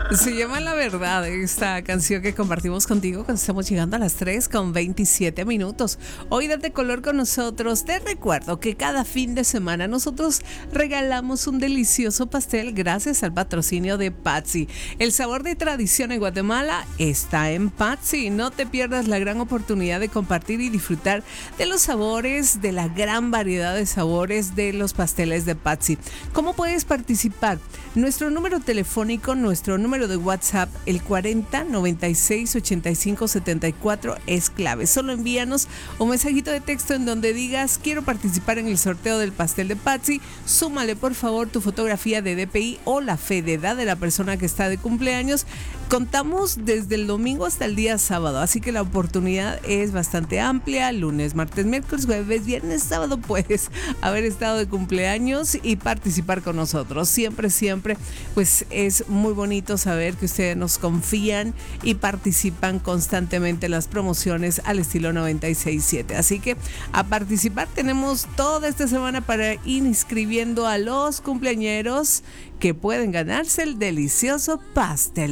Se llama La Verdad, esta canción que compartimos contigo cuando estamos llegando a las 3:27. Hoy date color con nosotros. Te recuerdo que cada fin de semana nosotros regalamos un delicioso pastel gracias al patrocinio de Patsy. El sabor de tradición en Guatemala está en Patsy. No te pierdas la gran oportunidad de compartir y disfrutar de los sabores, de la gran variedad de sabores de los pasteles de Patsy. ¿Cómo puedes participar? Nuestro número telefónico, nuestro número de WhatsApp, el 40 96 85 74 es clave. Solo envíanos un mensajito de texto en donde digas quiero participar en el sorteo del pastel de Patsy. Súmale por favor tu fotografía de DPI o la fe de edad de la persona que está de cumpleaños. Contamos desde el domingo hasta el día sábado, así que la oportunidad es bastante amplia. Lunes, martes, miércoles, jueves, viernes, sábado puedes haber estado de cumpleaños y participar con nosotros. Siempre, pues es muy bonito saber que ustedes nos confían y participan constantemente en las promociones al estilo 96.7. Así que a participar tenemos toda esta semana para ir inscribiendo a los cumpleañeros que pueden ganarse el delicioso pastel